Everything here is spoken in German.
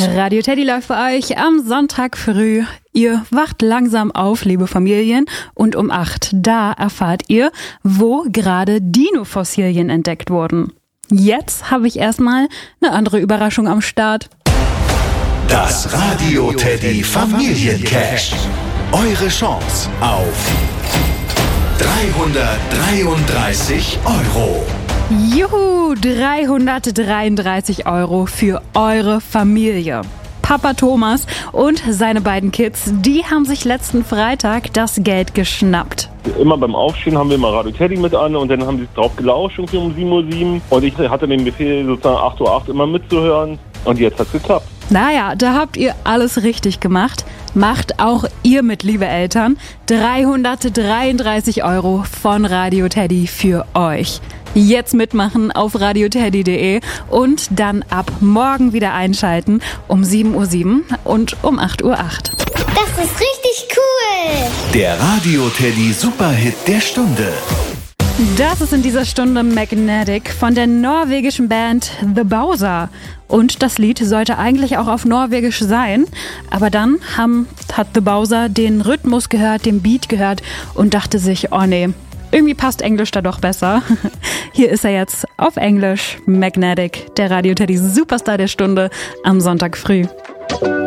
Radio Teddy läuft für euch am Sonntag früh. Ihr wacht langsam auf, liebe Familien, und um 8, da erfahrt ihr, wo gerade Dino-Fossilien entdeckt wurden. Jetzt habe ich erstmal eine andere Überraschung am Start. Das Radio Teddy Familiencash. Eure Chance auf 333 Euro. Juhu, 333 Euro für eure Familie. Papa Thomas und seine beiden Kids, die haben sich letzten Freitag das Geld geschnappt. Immer beim Aufstehen haben wir mal Radio Teddy mit an und dann haben sie drauf gelauscht irgendwie um 7:07 Uhr. Und ich hatte den Befehl, sozusagen 8:08 Uhr immer mitzuhören. Und jetzt hat's geklappt. Naja, da habt ihr alles richtig gemacht. Macht auch ihr mit, liebe Eltern. 333 Euro von Radio Teddy für euch. Jetzt mitmachen auf radioteddy.de und dann ab morgen wieder einschalten um 7:07 Uhr und um 8:08 Uhr. Das ist richtig cool! Der Radio Teddy Superhit der Stunde. Das ist in dieser Stunde Magnetic von der norwegischen Band The Bowser. Und das Lied sollte eigentlich auch auf Norwegisch sein. Aber dann hat The Bowser den Rhythmus gehört, den Beat gehört und dachte sich, oh nee, irgendwie passt Englisch da doch besser. Hier ist er jetzt auf Englisch. Magnetic, der Radio Teddy Superstar der Stunde am Sonntag früh.